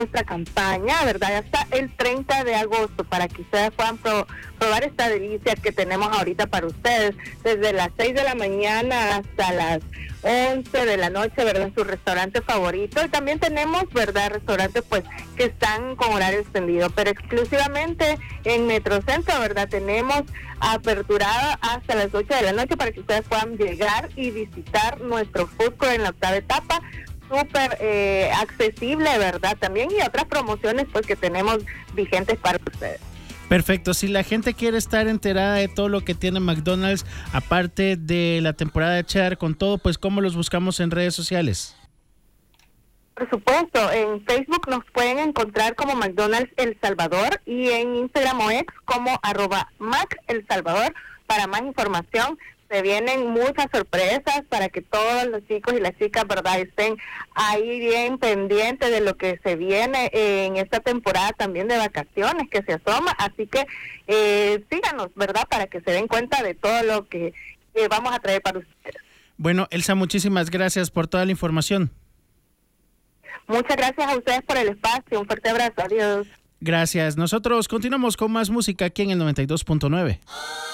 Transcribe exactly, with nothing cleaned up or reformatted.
nuestra campaña, ¿verdad? Hasta el treinta de agosto, para que ustedes puedan pro, probar esta delicia que tenemos ahorita para ustedes, desde las seis de la mañana hasta las once de la noche, ¿verdad? Su restaurante favorito. Y también tenemos, ¿verdad? Restaurantes, pues, que están con horario extendido, pero exclusivamente en Metrocentro, ¿verdad? Tenemos aperturada hasta las ocho de la noche para que ustedes puedan llegar y visitar nuestro food court en la octava etapa. Súper eh, accesible, ¿verdad? También, y otras promociones pues que tenemos vigentes para ustedes. Perfecto. Si la gente quiere estar enterada de todo lo que tiene McDonald's, aparte de la temporada de Cheddar con todo, pues ¿cómo los buscamos en redes sociales? Por supuesto, en Facebook nos pueden encontrar como McDonald's El Salvador y en Instagram o X como arroba Mac El Salvador. Para más información, se vienen muchas sorpresas para que todos los chicos y las chicas, ¿verdad?, estén ahí bien pendientes de lo que se viene en esta temporada también de vacaciones que se asoma. Así que eh, síganos, ¿verdad?, para que se den cuenta de todo lo que eh, vamos a traer para ustedes. Bueno, Elsa, muchísimas gracias por toda la información. Muchas gracias a ustedes por el espacio. Un fuerte abrazo. Adiós. Gracias. Nosotros continuamos con más música aquí en el noventa y dos punto nueve.